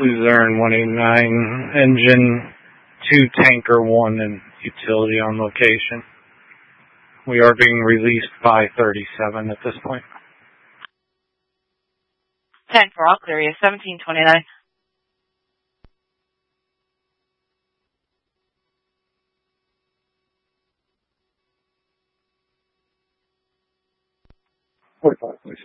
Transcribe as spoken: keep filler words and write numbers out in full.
Luzerne one eighty-nine, engine two, tanker one, and utility on location. We are being released by thirty-seven at this point. ten for all clear, you seventeen twenty-nine. forty-five, please.